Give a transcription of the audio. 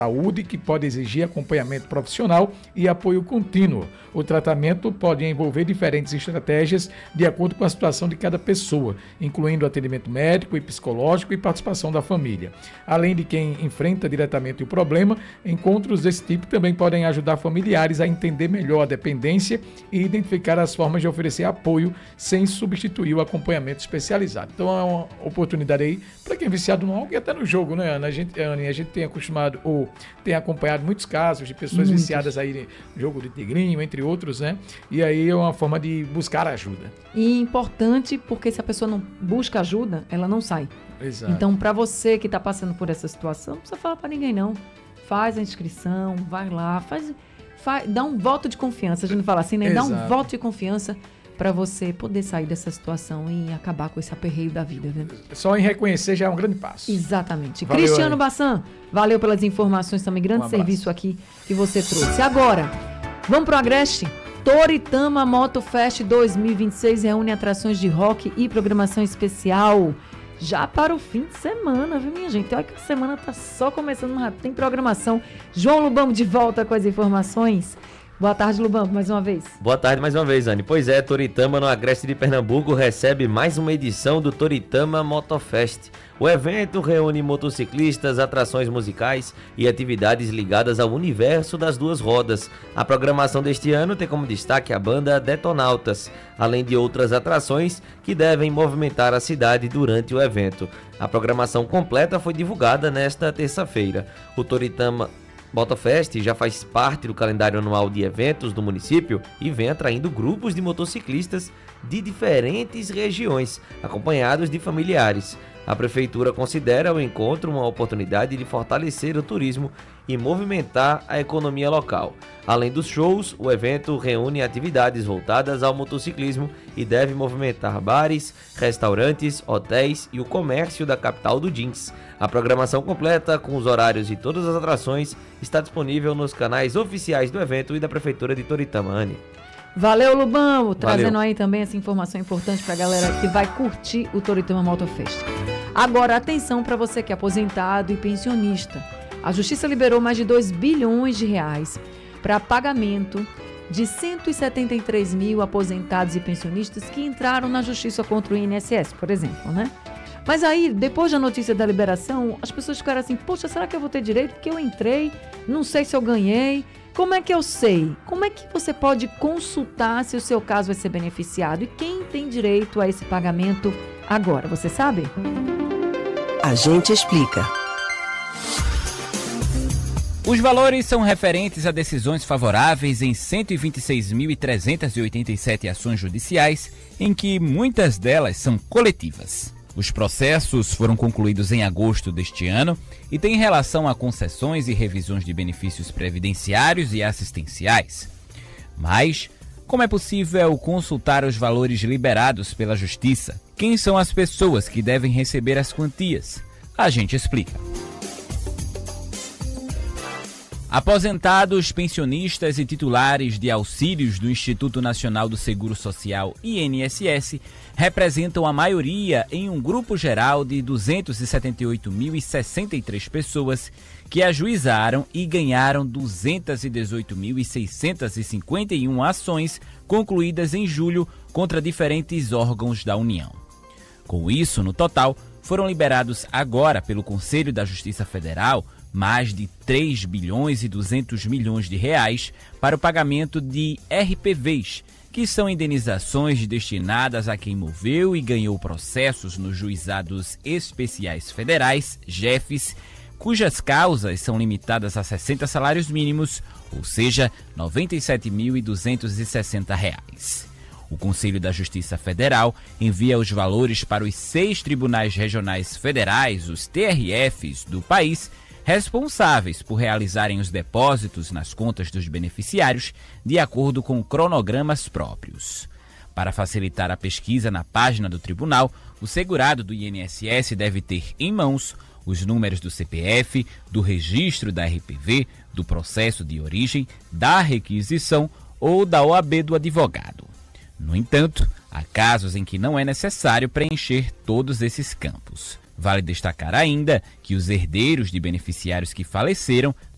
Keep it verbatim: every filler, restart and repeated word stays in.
saúde que pode exigir acompanhamento profissional e apoio contínuo. O tratamento pode envolver diferentes estratégias de acordo com a situação de cada pessoa, incluindo atendimento médico e psicológico e participação da família. Além de quem enfrenta diretamente o problema, encontros desse tipo também podem ajudar familiares a entender melhor a dependência e identificar as formas de oferecer apoio sem substituir o acompanhamento especializado. Então é uma oportunidade aí para quem é viciado no álcool e até no jogo, né, Ana? A gente, Ana, a gente tem acostumado ou tem acompanhado muitos casos de pessoas muitos. viciadas aí no jogo de tigrinho, entre outros, né? E aí é uma forma de buscar ajuda. E importante, porque se a pessoa não busca ajuda, ela não sai. Exato. Então, para você que está passando por essa situação, não precisa falar para ninguém, não. Faz a inscrição, vai lá, faz, faz, dá um voto de confiança. A gente não fala assim, né? Exato. Dá um voto de confiança para você poder sair dessa situação e acabar com esse aperreio da vida, né? Só em reconhecer já é um grande passo. Exatamente. Valeu, Cristiano aí. Bassan, valeu pelas informações também. Grande um serviço aqui que você trouxe. Agora, vamos pro Agreste? Toritama Moto Fest dois mil e vinte e seis reúne atrações de rock e programação especial já para o fim de semana, viu, minha gente? Olha que a semana tá só começando, mas tem programação. João Lubambo de volta com as informações. Boa tarde, Lubambo, mais uma vez. Boa tarde mais uma vez, Anny. Pois é, Toritama, no Agreste de Pernambuco, recebe mais uma edição do Toritama Motofest. O evento reúne motociclistas, atrações musicais e atividades ligadas ao universo das duas rodas. A programação deste ano tem como destaque a banda Detonautas, além de outras atrações que devem movimentar a cidade durante o evento. A programação completa foi divulgada nesta terça-feira. O Toritama Motofest já faz parte do calendário anual de eventos do município e vem atraindo grupos de motociclistas de diferentes regiões, acompanhados de familiares. A prefeitura considera o encontro uma oportunidade de fortalecer o turismo e movimentar a economia local. Além dos shows, o evento reúne atividades voltadas ao motociclismo e deve movimentar bares, restaurantes, hotéis e o comércio da capital do jeans. A programação completa, com os horários e todas as atrações, está disponível nos canais oficiais do evento e da Prefeitura de Toritama, Anny. Valeu, Lubambo, trazendo aí também essa informação importante para a galera que vai curtir o Toritama Motofest. Agora, atenção para você que é aposentado e pensionista. A Justiça liberou mais de dois bilhões de reais para pagamento de cento e setenta e três mil aposentados e pensionistas que entraram na Justiça contra o I N S S, por exemplo, né? Mas aí, depois da notícia da liberação, as pessoas ficaram assim, poxa, será que eu vou ter direito? Porque eu entrei, não sei se eu ganhei. Como é que eu sei? Como é que você pode consultar se o seu caso vai ser beneficiado? E quem tem direito a esse pagamento agora? Você sabe? A gente explica. Os valores são referentes a decisões favoráveis em cento e vinte e seis mil trezentas e oitenta e sete ações judiciais, em que muitas delas são coletivas. Os processos foram concluídos em agosto deste ano e têm relação a concessões e revisões de benefícios previdenciários e assistenciais. Mas, como é possível consultar os valores liberados pela Justiça? Quem são as pessoas que devem receber as quantias? A gente explica. Aposentados, pensionistas e titulares de auxílios do Instituto Nacional do Seguro Social, I N S S, representam a maioria em um grupo geral de duzentos e setenta e oito mil e sessenta e três pessoas que ajuizaram e ganharam duzentos e dezoito mil e seiscentas e cinquenta e uma ações concluídas em julho contra diferentes órgãos da União. Com isso, no total, foram liberados agora pelo Conselho da Justiça Federal mais de três bilhões e duzentos milhões de reais para o pagamento de R P Vs, que são indenizações destinadas a quem moveu e ganhou processos nos juizados especiais federais, J E Fs, cujas causas são limitadas a sessenta salários mínimos, ou seja, noventa e sete mil duzentos e sessenta reais. O Conselho da Justiça Federal envia os valores para os seis tribunais regionais federais, os T R Fs, do país, responsáveis por realizarem os depósitos nas contas dos beneficiários de acordo com cronogramas próprios. Para facilitar a pesquisa na página do tribunal, o segurado do I N S S deve ter em mãos os números do C P F, do registro da R P V, do processo de origem, da requisição ou da O A B do advogado. No entanto, há casos em que não é necessário preencher todos esses campos. Vale destacar ainda que os herdeiros de beneficiários que faleceram